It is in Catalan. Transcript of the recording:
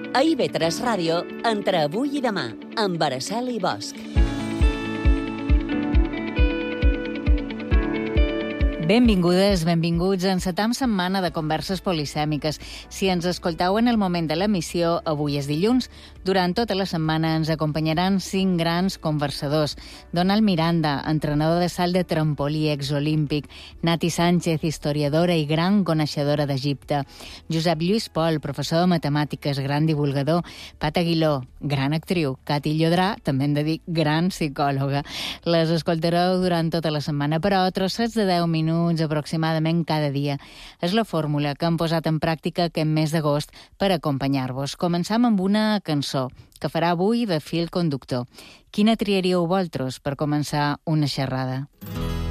A IB3 Ràdio, entre avui i demà, amb Araceli Bosch. Benvingudes, benvinguts a Encetam setmana de converses polisèmiques. Si ens escoltau en el moment de l'emissió, avui és dilluns. Durant tota la setmana ens acompanyaran 5 grans conversadors. Donald Miranda, entrenador de salt de trampolí exolímpic. Nati Sánchez, historiadora i gran coneixedora d'Egipte. Josep Lluís Pol, professor de matemàtiques, gran divulgador. Pat Aguiló, gran actriu. Cati Llodrà, també hem de dir gran psicòloga. Les escoltareu durant tota la setmana, però trossets de 10 minuts aproximadament cada dia. És la fórmula que hem posat en pràctica aquest mes d'agost per acompanyar-vos. Començam amb una cançó que farà avui de fil conductor. Quina triaríeu vosaltres per començar una xerrada?